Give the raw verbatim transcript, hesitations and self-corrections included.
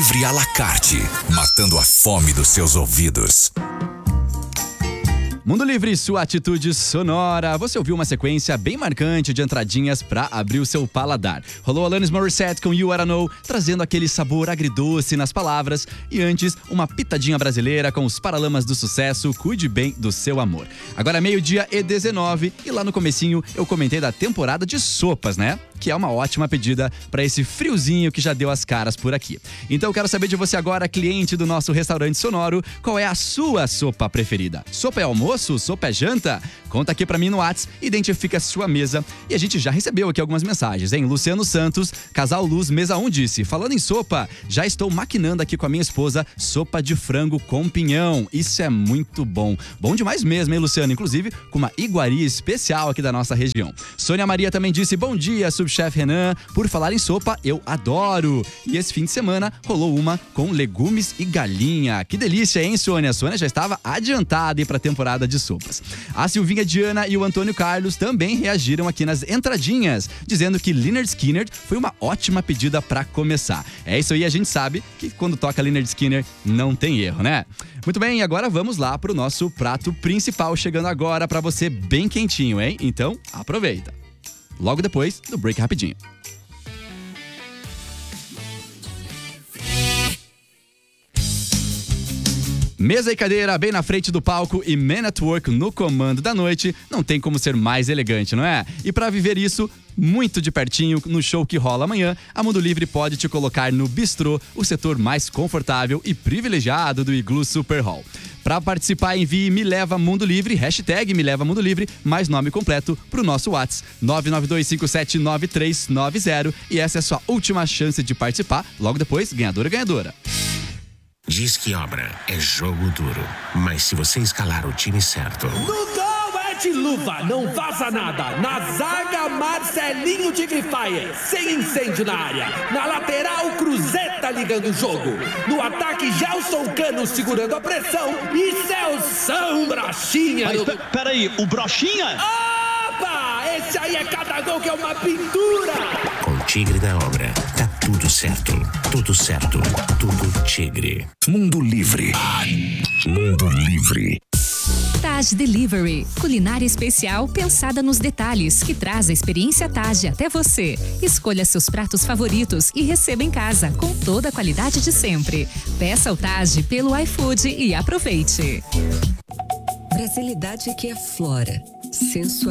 Livre à la carte, matando a fome dos seus ouvidos. Mundo Livre, sua atitude sonora. Você ouviu uma sequência bem marcante de entradinhas pra abrir o seu paladar. Rolou Alanis Morissette com You Oughta Know, trazendo aquele sabor agridoce nas palavras. E antes, uma pitadinha brasileira com os Paralamas do Sucesso, Cuide Bem do Seu Amor. Agora meio-dia e dezenove, e lá no comecinho eu comentei da temporada de sopas, né? Que é uma ótima pedida para esse friozinho que já deu as caras por aqui. Então eu quero saber de você agora, cliente do nosso restaurante sonoro, qual é a sua sopa preferida? Sopa é almoço? Sopa é janta? Conta aqui pra mim no WhatsApp, identifica a sua mesa. E a gente já recebeu aqui algumas mensagens, hein? Luciano Santos, Casal Luz, mesa um, disse: falando em sopa, já estou maquinando aqui com a minha esposa sopa de frango com pinhão. Isso é muito bom. Bom demais mesmo, hein, Luciano? Inclusive com uma iguaria especial aqui da nossa região. Sônia Maria também disse: bom dia, subchefe Renan. Por falar em sopa, eu adoro. E esse fim de semana rolou uma com legumes e galinha. Que delícia, hein, Sônia? A Sônia já estava adiantada aí pra temporada de sopas. A Silvinha Diana e o Antônio Carlos também reagiram aqui nas entradinhas, dizendo que Lynyrd Skynyrd foi uma ótima pedida pra começar. É isso aí, a gente sabe que quando toca Lynyrd Skynyrd não tem erro, né? Muito bem, agora vamos lá pro nosso prato principal, chegando agora pra você bem quentinho, hein? Então, aproveita. Logo depois do break rapidinho. Mesa e cadeira bem na frente do palco e Man at Work no comando da noite, não tem como ser mais elegante, não é? E para viver isso muito de pertinho no show que rola amanhã, a Mundo Livre pode te colocar no bistrô, o setor mais confortável e privilegiado do Iglu Super Hall. Para participar, envie Me Leva Mundo Livre, hashtag Me Leva Mundo Livre, mais nome completo pro nosso WhatsApp nove nove dois cinco sete nove três nove zero, e essa é a sua última chance de participar. Logo depois, ganhadora ganhadora. Diz que obra é jogo duro, mas se você escalar o time certo... No gol é de luva, não vaza nada. Na zaga, Marcelinho Tigre Fire, sem incêndio na área. Na lateral, Cruzeta ligando o jogo. No ataque, Gelson Cano segurando a pressão. E Celção Brochinha. Mas no... p- peraí, o Brochinha? Opa! Esse aí é cada gol que é uma pintura. Com o Tigre da Obra, tá tudo certo. Tudo certo. Tudo Tigre. Mundo Livre. Mundo Livre. Taj Delivery, culinária especial pensada nos detalhes, que traz a experiência Taj até você. Escolha seus pratos favoritos e receba em casa com toda a qualidade de sempre. Peça o Taj pelo iFood e aproveite. Brasilidade que é Flora. Sensualidade.